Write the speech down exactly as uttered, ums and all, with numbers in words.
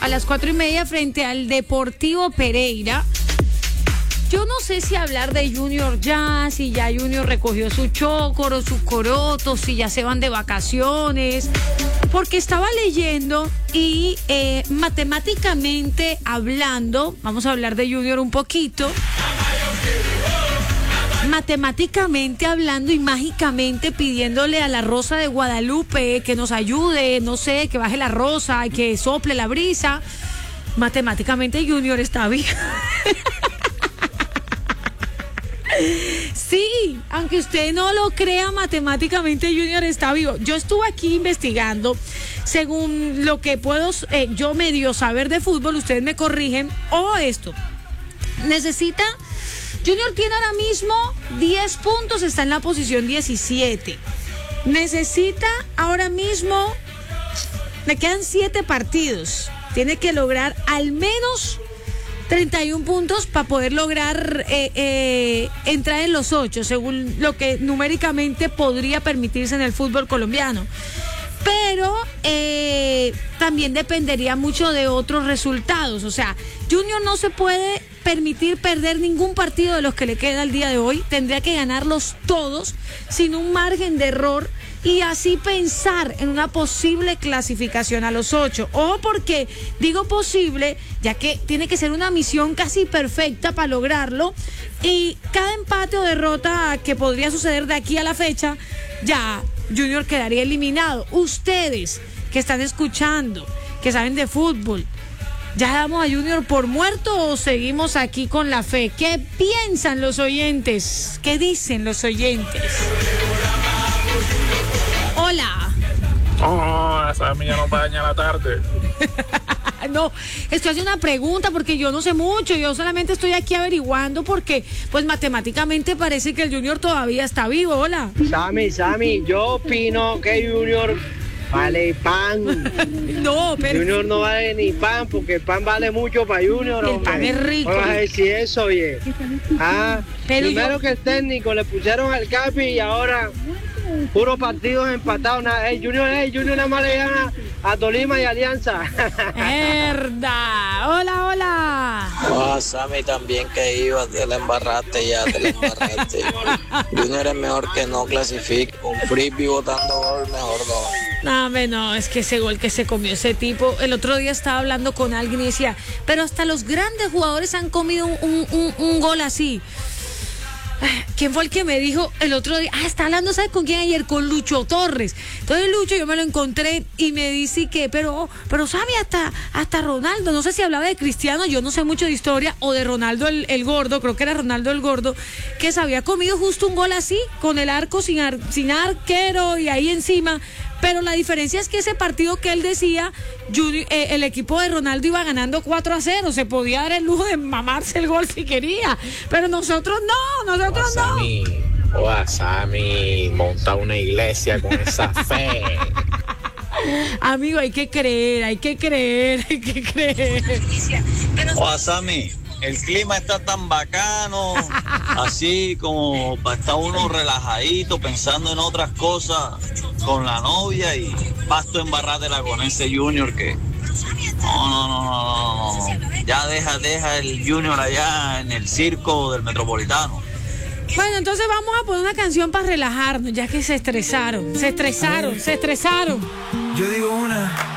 a las cuatro y media frente al Deportivo Pereira. Yo no sé si hablar de Junior ya, si ya Junior recogió su chocoro, su coroto, si ya se van de vacaciones, porque estaba leyendo y eh, matemáticamente hablando, vamos a hablar de Junior un poquito, matemáticamente hablando y mágicamente pidiéndole a la Rosa de Guadalupe que nos ayude, no sé, que baje la rosa y que sople la brisa, matemáticamente Junior está bien. Sí, aunque usted no lo crea, matemáticamente Junior está vivo. Yo estuve aquí investigando, según lo que puedo eh, yo medio saber de fútbol, ustedes me corrigen, o esto, necesita, Junior tiene ahora mismo diez puntos, está en la posición diecisiete, necesita ahora mismo, le quedan siete partidos, tiene que lograr al menos treinta y un puntos para poder lograr eh, eh, entrar en los ocho, según lo que numéricamente podría permitirse en el fútbol colombiano. Pero eh, también dependería mucho de otros resultados. O sea, Junior no se puede permitir perder ningún partido de los que le queda el día de hoy. Tendría que ganarlos todos sin un margen de error y así pensar en una posible clasificación a los ocho. Ojo, porque digo posible, ya que tiene que ser una misión casi perfecta para lograrlo, y cada empate o derrota que podría suceder de aquí a la fecha, ya Junior quedaría eliminado. Ustedes que están escuchando, que saben de fútbol, ¿ya damos a Junior por muerto o seguimos aquí con la fe? ¿Qué piensan los oyentes? ¿Qué dicen los oyentes? Hola. Oh, esa mía no baña la tarde. No, estoy haciendo una pregunta porque yo no sé mucho, yo solamente estoy aquí averiguando porque pues matemáticamente parece que el Junior todavía está vivo. Hola. Sammy, Sammy, yo opino que Junior vale pan. No, pero Junior no vale ni pan porque el pan vale mucho para Junior. el pan es rico. Vamos a decir eso, oye. Ah, Pero primero yo- que el técnico le pusieron al Capi y ahora puros partidos empatados. Nada, el Junior, el Junior nada más le gana a Tolima y Alianza. Herda. Hola, hola. Ah, Sammy también que iba, te la embarraste ya, te la embarraste. Junior es mejor que no clasifique. Un frisbee botando gol, mejor no. No, hombre, no, es que ese gol que se comió ese tipo, el otro día estaba hablando con alguien y decía, pero hasta los grandes jugadores han comido un, un, un, un gol así. ¿Quién fue el que me dijo el otro día? Ah, está hablando, ¿sabes con quién ayer? Con Lucho Torres. Entonces Lucho yo me lo encontré y me dice que, pero, pero sabe, hasta, hasta Ronaldo, no sé si hablaba de Cristiano, yo no sé mucho de historia, o de Ronaldo el, el gordo, creo que era Ronaldo el gordo, que se había comido justo un gol así, con el arco sin, ar, sin arquero y ahí encima. Pero la diferencia es que ese partido que él decía, Junior, eh, el equipo de Ronaldo iba ganando cuatro a cero, se podía dar el lujo de mamarse el gol si quería, pero nosotros no, nosotros no. Sammy, oh, Sammy, monta una iglesia con esa fe. Amigo, hay que creer, hay que creer, hay que creer. Oh, Sammy, el clima está tan bacano, así como para estar uno relajadito, pensando en otras cosas con la novia y pasto embarrátela con ese Junior que... No, no, no, no, no, no. Ya deja, deja el Junior allá en el circo del Metropolitano. Bueno, entonces vamos a poner una canción para relajarnos, ya que se estresaron, se estresaron, se estresaron. Yo digo una.